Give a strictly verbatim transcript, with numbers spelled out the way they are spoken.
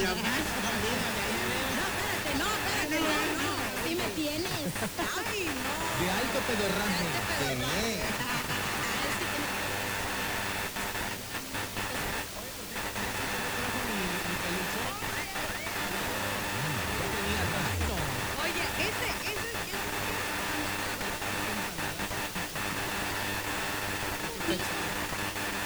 la más jodida de ahí. No, espérate, no, espérate, no, no. Sí me tienes. Ay, no. De alto pedorraje. Este pedorraje. ¿Qué?